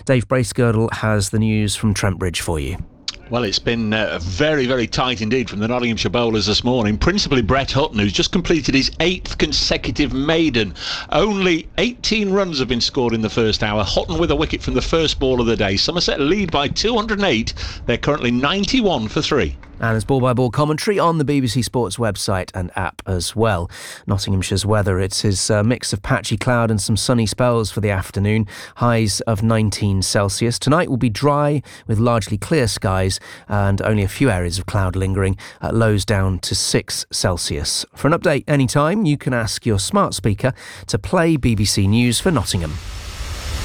Dave Bracegirdle has the news from Trent Bridge for you. Well, it's been very, very tight indeed from the Nottinghamshire bowlers this morning. Principally Brett Hutton, who's just completed his 8th consecutive maiden. Only 18 runs have been scored in the first hour. Hutton with a wicket from the first ball of the day. Somerset lead by 208. They're currently 91 for 3. And there's ball-by-ball commentary on the BBC Sports website and app as well. Nottinghamshire's weather, it is a mix of patchy cloud and some sunny spells for the afternoon. Highs of 19 Celsius. Tonight will be dry with largely clear skies and only a few areas of cloud lingering. Lows down to 6 Celsius. For an update anytime, you can ask your smart speaker to play BBC News for Nottingham.